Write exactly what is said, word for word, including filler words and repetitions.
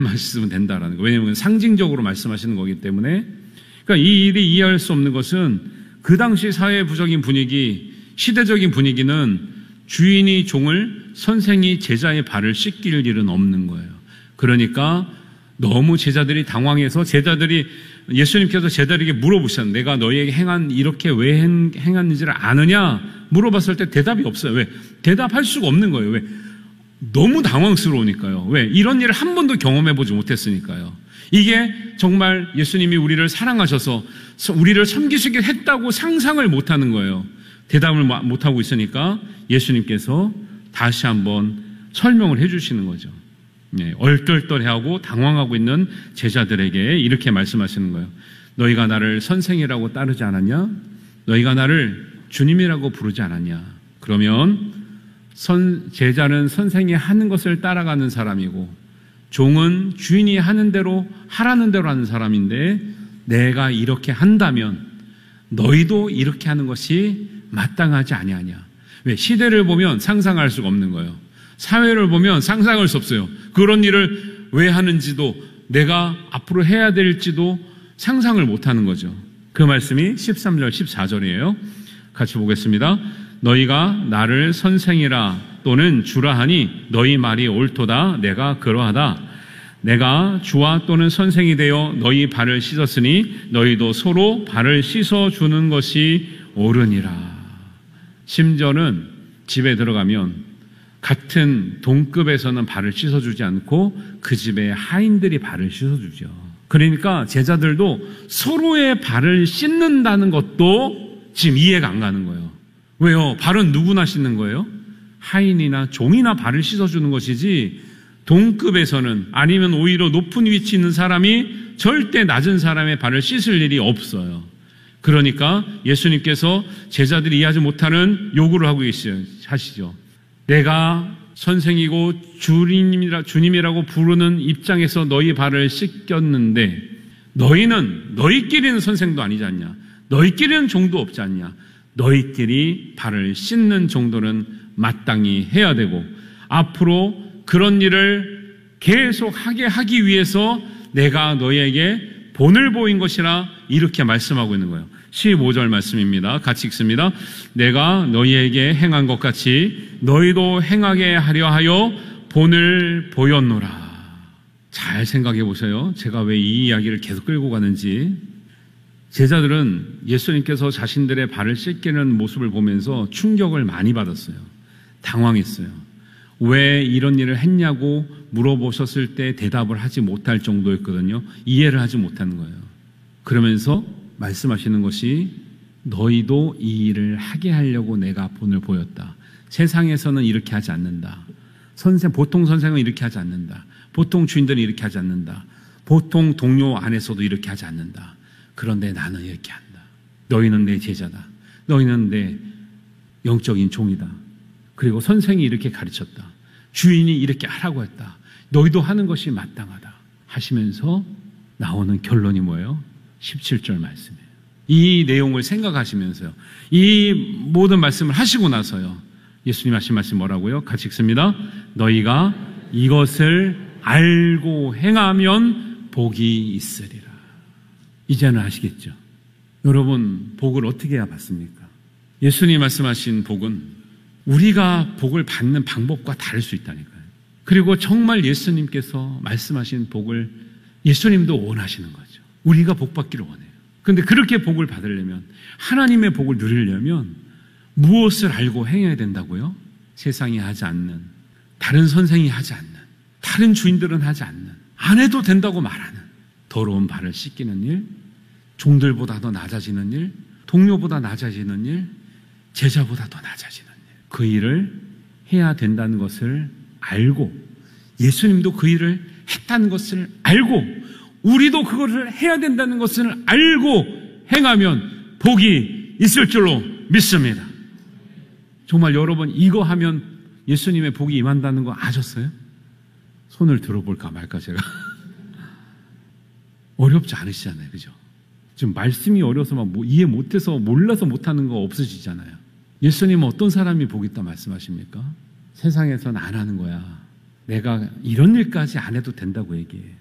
말씀은 된다라는 거. 왜냐하면 상징적으로 말씀하시는 거기 때문에. 그러니까 이 일이 이해할 수 없는 것은 그 당시 사회부적인 분위기, 시대적인 분위기는 주인이 종을, 선생이 제자의 발을 씻길 일은 없는 거예요. 그러니까 너무 제자들이 당황해서 제자들이 예수님께서 제자들에게 물어보셨는데 내가 너희에게 행한 이렇게 왜 행했는지를 아느냐 물어봤을 때 대답이 없어요. 왜? 대답할 수가 없는 거예요. 왜? 너무 당황스러우니까요. 왜? 이런 일을 한 번도 경험해보지 못했으니까요. 이게 정말 예수님이 우리를 사랑하셔서 우리를 섬기시게 했다고 상상을 못하는 거예요. 대답을 못하고 있으니까 예수님께서 다시 한번 설명을 해주시는 거죠. 네, 얼떨떨해하고 당황하고 있는 제자들에게 이렇게 말씀하시는 거예요. 너희가 나를 선생이라고 따르지 않았냐? 너희가 나를 주님이라고 부르지 않았냐? 그러면 선, 제자는 선생이 하는 것을 따라가는 사람이고 종은 주인이 하는 대로 하라는 대로 하는 사람인데 내가 이렇게 한다면 너희도 이렇게 하는 것이 마땅하지 아니하냐? 왜? 시대를 보면 상상할 수가 없는 거예요. 사회를 보면 상상할 수 없어요. 그런 일을 왜 하는지도 내가 앞으로 해야 될지도 상상을 못하는 거죠. 그 말씀이 십삼 절 십사 절이에요. 같이 보겠습니다. 너희가 나를 선생이라 또는 주라 하니 너희 말이 옳도다. 내가 그러하다. 내가 주와 또는 선생이 되어 너희 발을 씻었으니 너희도 서로 발을 씻어주는 것이 옳으니라. 심지어는 집에 들어가면 같은 동급에서는 발을 씻어주지 않고 그 집의 하인들이 발을 씻어주죠. 그러니까 제자들도 서로의 발을 씻는다는 것도 지금 이해가 안 가는 거예요. 왜요? 발은 누구나 씻는 거예요? 하인이나 종이나 발을 씻어주는 것이지 동급에서는 아니면 오히려 높은 위치에 있는 사람이 절대 낮은 사람의 발을 씻을 일이 없어요. 그러니까 예수님께서 제자들이 이해하지 못하는 요구를 하고 계시죠. 내가 선생이고 주님이라, 주님이라고 부르는 입장에서 너희 발을 씻겼는데 너희는 너희끼리는 선생도 아니지 않냐? 너희끼리는 종도 없지 않냐? 너희끼리 발을 씻는 정도는 마땅히 해야 되고 앞으로 그런 일을 계속 하게 하기 위해서 내가 너희에게 본을 보인 것이라 이렇게 말씀하고 있는 거예요. 십오 절 말씀입니다. 같이 읽습니다. 내가 너희에게 행한 것 같이 너희도 행하게 하려 하여 본을 보였노라. 잘 생각해 보세요. 제가 왜 이 이야기를 계속 끌고 가는지. 제자들은 예수님께서 자신들의 발을 씻기는 모습을 보면서 충격을 많이 받았어요. 당황했어요. 왜 이런 일을 했냐고 물어보셨을 때 대답을 하지 못할 정도였거든요. 이해를 하지 못하는 거예요. 그러면서 말씀하시는 것이 너희도 이 일을 하게 하려고 내가 본을 보였다. 세상에서는 이렇게 하지 않는다. 선생, 보통 선생은 이렇게 하지 않는다. 보통 주인들은 이렇게 하지 않는다. 보통 동료 안에서도 이렇게 하지 않는다. 그런데 나는 이렇게 한다. 너희는 내 제자다. 너희는 내 영적인 종이다. 그리고 선생이 이렇게 가르쳤다. 주인이 이렇게 하라고 했다. 너희도 하는 것이 마땅하다. 하시면서 나오는 결론이 뭐예요? 십칠 절 말씀이에요. 이 내용을 생각하시면서요. 이 모든 말씀을 하시고 나서요. 예수님 하신 말씀 뭐라고요? 같이 읽습니다. 너희가 이것을 알고 행하면 복이 있으리라. 이제는 아시겠죠? 여러분, 복을 어떻게 해야 받습니까? 예수님 말씀하신 복은 우리가 복을 받는 방법과 다를 수 있다니까요. 그리고 정말 예수님께서 말씀하신 복을 예수님도 원하시는 거죠. 우리가 복 받기를 원해요. 그런데 그렇게 복을 받으려면, 하나님의 복을 누리려면 무엇을 알고 행해야 된다고요? 세상이 하지 않는, 다른 선생이 하지 않는, 다른 주인들은 하지 않는, 안 해도 된다고 말하는 더러운 발을 씻기는 일, 종들보다 더 낮아지는 일, 동료보다 낮아지는 일, 제자보다 더 낮아지는 일, 그 일을 해야 된다는 것을 알고, 예수님도 그 일을 했다는 것을 알고, 우리도 그것을 해야 된다는 것을 알고 행하면 복이 있을 줄로 믿습니다. 정말 여러분, 이거 하면 예수님의 복이 임한다는 거 아셨어요? 손을 들어볼까 말까 제가. 어렵지 않으시잖아요. 그죠? 지금 말씀이 어려서 막 이해 못해서 몰라서 못하는 거 없으시잖아요. 예수님은 어떤 사람이 복 있다 말씀하십니까? 세상에서는 안 하는 거야. 내가 이런 일까지 안 해도 된다고 얘기해.